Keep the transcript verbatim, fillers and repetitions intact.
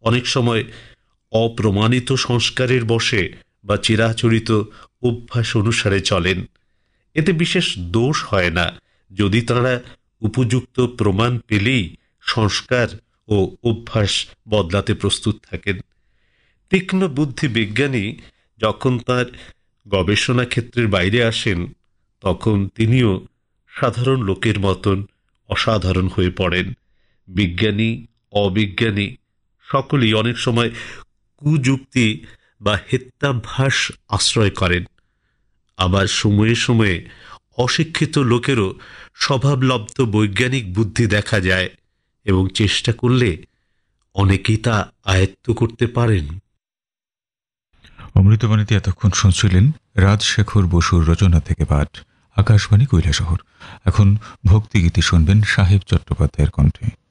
অনেক সময় অপ্রমাণিত সংস্কারের বশে বা চিরাচরিত অভ্যাস অনুসারে চলেন। এতে বিশেষ দোষ হয় না, যদি তারা উপযুক্ত প্রমাণ পেলেই সংস্কার ও অভ্যাস বদলাতে প্রস্তুত থাকেন। তীক্ষ্ণ বুদ্ধি বিজ্ঞানী যখন তার গবেষণা ক্ষেত্রের বাইরে আসেন, তখন তিনিও সাধারণ লোকের মতন অসাধারণ হয়ে পড়েন। বিজ্ঞানী, অবিজ্ঞানী সকলেই অনেক সময় কুযুক্তি বা হেত্যাভ্যাস আশ্রয় করেন। আবার সময়ে সময়ে অশিক্ষিত লোকেরও স্বভাবলব্ধ বৈজ্ঞানিক বুদ্ধি দেখা যায়, এবং চেষ্টা করলে অনেকেই তা আয়ত্ত করতে পারেন। অমৃতবাণীতে এতক্ষণ শুনছিলেন রাজশেখর বসুর রচনা থেকে পাঠ, আকাশবাণী কৈলাসহর। এখন ভক্তিগীতি শুনবেন সাহেব চট্টোপাধ্যায়ের কণ্ঠে।